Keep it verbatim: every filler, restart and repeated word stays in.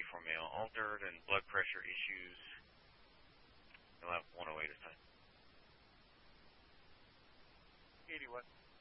eighty-four male, altered and blood pressure issues. You'll have one oh eight assigned. eighty what?